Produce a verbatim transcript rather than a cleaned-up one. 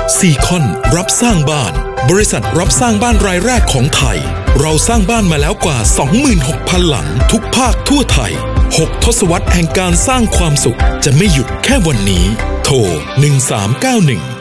ซีคอนรับสร้างบ้านบริษัทรับสร้างบ้านรายแรกของไทยเราสร้างบ้านมาแล้วกว่า สองหมื่นหกพัน หลังทุกภาคทั่วไทยหกทศวรรษแห่งการสร้างความสุขจะไม่หยุดแค่วันนี้โทรหนึ่งสามเก้าหนึ่ง